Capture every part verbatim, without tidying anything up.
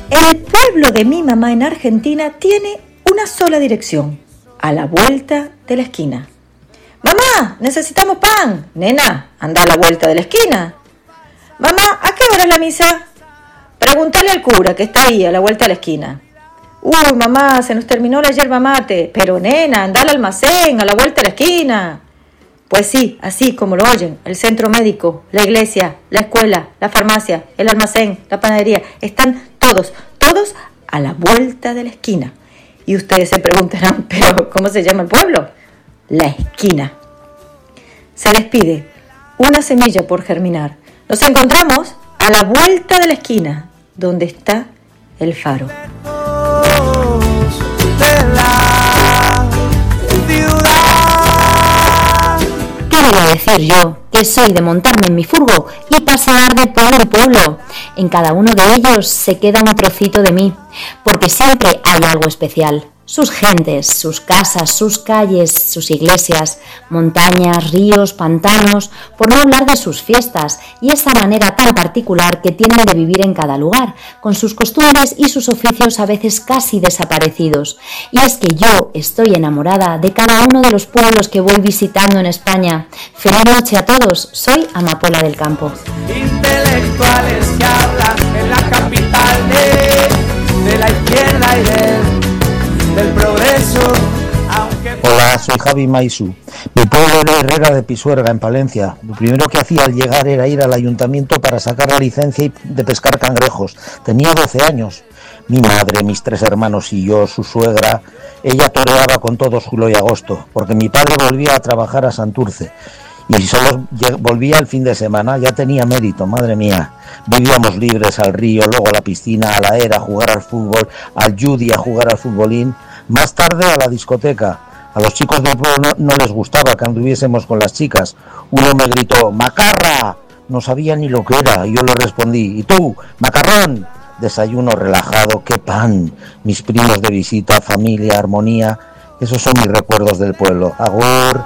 El pueblo de mi mamá en Argentina tiene una sola dirección, a la vuelta de la esquina. Mamá, necesitamos pan. Nena, anda a la vuelta de la esquina. Mamá, ¿a qué hora es la misa? Pregúntale al cura que está ahí a la vuelta de la esquina. Uy, mamá, se nos terminó la yerba mate. Pero nena, anda al almacén a la vuelta de la esquina. Pues sí, así como lo oyen, el centro médico, la iglesia, la escuela, la farmacia, el almacén, la panadería, están todos, todos a la vuelta de la esquina. Y ustedes se preguntarán, ¿pero cómo se llama el pueblo? La esquina. Se despide, una semilla por germinar. Nos encontramos a la vuelta de la esquina, donde está el faro. ¿Qué voy a decir yo? Que soy de montarme en mi furgo y pasear de pueblo en pueblo. En cada uno de ellos se queda un trocito de mí, porque siempre hay algo especial. Sus gentes, sus casas, sus calles, sus iglesias, montañas, ríos, pantanos, por no hablar de sus fiestas y esa manera tan particular que tienen de vivir en cada lugar, con sus costumbres y sus oficios a veces casi desaparecidos. Y es que yo estoy enamorada de cada uno de los pueblos que voy visitando en España. Feliz noche a todos, soy Amapola del Campo. Intelectuales que hablan en la capital de, de la izquierda y del del progreso, aunque... Hola, soy Javi Maisu. Mi pueblo era Herrera de Pisuerga, en Palencia. Lo primero que hacía al llegar era ir al ayuntamiento para sacar la licencia de pescar cangrejos. Tenía doce años. Mi madre, mis tres hermanos y yo, su suegra, ella toreaba con todos julio y agosto, porque mi padre volvía a trabajar a Santurce. Y solo volvía el fin de semana, ya tenía mérito, madre mía. Vivíamos libres al río, luego a la piscina, a la era, a jugar al fútbol, al judi, a jugar al futbolín. Más tarde a la discoteca. A los chicos del pueblo no, no les gustaba que anduviésemos con las chicas. Uno me gritó, ¡macarra! No sabía ni lo que era, y yo le respondí, ¿y tú, macarrón? Desayuno relajado, qué pan. Mis primos de visita, familia, armonía. Esos son mis recuerdos del pueblo. Agur.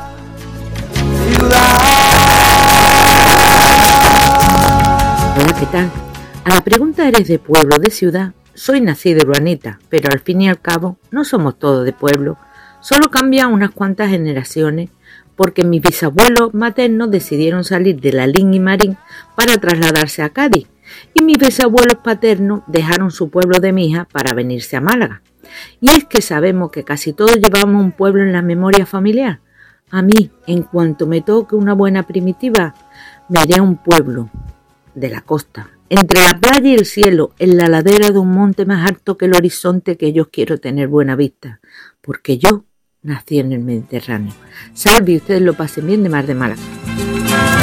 Hola, ¿qué tal? A la pregunta ¿eres de pueblo o de ciudad? Soy nacida de Urbanita, pero al fin y al cabo no somos todos de pueblo. Solo cambian unas cuantas generaciones, porque mis bisabuelos maternos decidieron salir de Lalín y Marín para trasladarse a Cádiz, y mis bisabuelos paternos dejaron su pueblo de Mija para venirse a Málaga. Y es que sabemos que casi todos llevamos un pueblo en la memoria familiar. A mí, en cuanto me toque una buena primitiva, me iré a un pueblo de la costa, entre la playa y el cielo, en la ladera de un monte más alto que el horizonte, que yo quiero tener buena vista, porque yo nací en el Mediterráneo. Salve y ustedes lo pasen bien, de Mar de Málaga.